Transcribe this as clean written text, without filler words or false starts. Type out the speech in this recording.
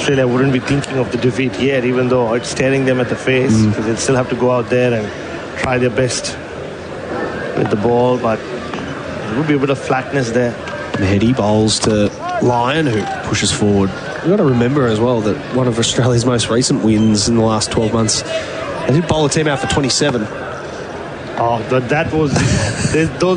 Australia wouldn't be thinking of the defeat yet, even though it's staring them at the face, because they'll still have to go out there and try their best with the ball, but there would be a bit of flatness there. Mahedi bowls to Lyon, who pushes forward. You've got to remember as well that one of Australia's most recent wins in the last 12 months, they did bowl a team out for 27. Oh, that was those